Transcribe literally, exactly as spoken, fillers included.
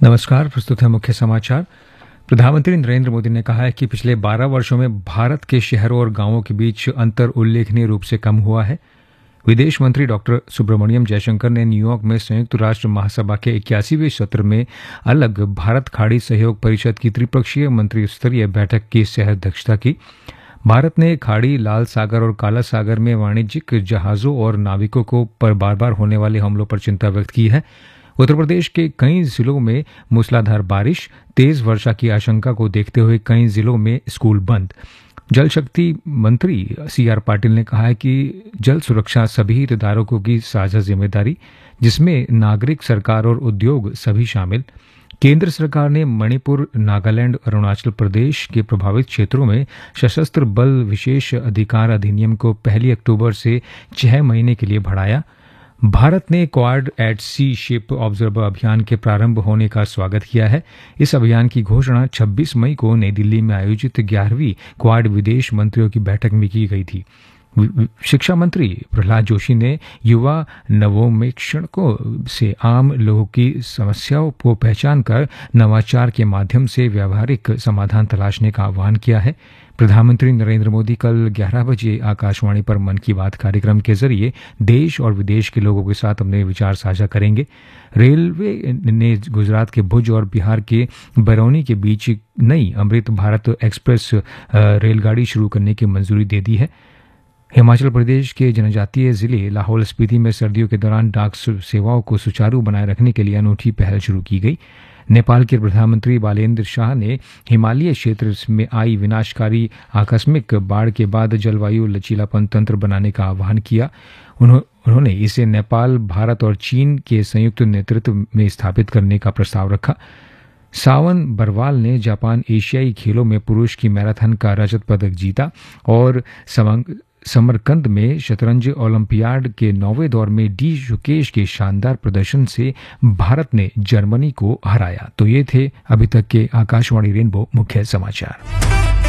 नमस्कार। प्रस्तुत है मुख्य समाचार। प्रधानमंत्री नरेंद्र मोदी ने कहा है कि पिछले बारह वर्षों में भारत के शहरों और गांवों के बीच अंतर उल्लेखनीय रूप से कम हुआ है। विदेश मंत्री डॉक्टर सुब्रमण्यम जयशंकर ने न्यूयॉर्क में संयुक्त राष्ट्र महासभा के इक्यासीवें सत्र में अलग भारत खाड़ी सहयोग परिषद की त्रिपक्षीय मंत्री स्तरीय बैठक की सह अध्यक्षता की। भारत ने खाड़ी, लाल सागर और काला सागर में वाणिज्यिक जहाजों और नाविकों को पर बार बार होने वाले हमलों पर चिंता व्यक्त की है। उत्तर प्रदेश के कई जिलों में मूसलाधार बारिश, तेज वर्षा की आशंका को देखते हुए कई जिलों में स्कूल बंद। जल शक्ति मंत्री सी आर पाटिल ने कहा है कि जल सुरक्षा सभी हितधारकों की साझा जिम्मेदारी, जिसमें नागरिक, सरकार और उद्योग सभी शामिल। केंद्र सरकार ने मणिपुर, नागालैंड, अरुणाचल प्रदेश के प्रभावित क्षेत्रों में सशस्त्र बल विशेष अधिकार अधिनियम को पहली अक्टूबर से छह महीने के लिए बढ़ाया। भारत ने क्वाड एट सी शिप ऑब्जर्वर अभियान के प्रारंभ होने का स्वागत किया है। इस अभियान की घोषणा छब्बीस मई को नई दिल्ली में आयोजित ग्यारहवीं क्वाड विदेश मंत्रियों की बैठक में की गई थी। शिक्षा मंत्री प्रहलाद जोशी ने युवा नवोन्मेषकों से आम लोगों की समस्याओं को पहचान कर नवाचार के माध्यम से व्यावहारिक समाधान तलाशने का आह्वान किया है। प्रधानमंत्री नरेंद्र मोदी कल ग्यारह बजे आकाशवाणी पर मन की बात कार्यक्रम के जरिए देश और विदेश के लोगों के साथ अपने विचार साझा करेंगे। रेलवे ने गुजरात के भुज और बिहार के बरौनी के बीच नई अमृत भारत एक्सप्रेस रेलगाड़ी शुरू करने की मंजूरी दे दी है। हिमाचल प्रदेश के जनजातीय जिले लाहौल स्पीति में सर्दियों के दौरान डाक सेवाओं को सुचारू बनाए रखने के लिए अनूठी पहल शुरू की गई। नेपाल के प्रधानमंत्री बालेंद्र शाह ने हिमालय क्षेत्र में आई विनाशकारी आकस्मिक बाढ़ के बाद जलवायु लचीलापन तंत्र बनाने का आह्वान किया। उन्होंने इसे नेपाल, भारत और चीन के संयुक्त नेतृत्व में स्थापित करने का प्रस्ताव रखा। सावन बरवाल ने जापान एशियाई खेलों में पुरुष की मैराथन का रजत पदक जीता और समरकंद में शतरंज ओलंपियाड के नौवें दौर में डी शुकेश के शानदार प्रदर्शन से भारत ने जर्मनी को हराया। तो ये थे अभी तक के आकाशवाणी रेनबो मुख्य समाचार।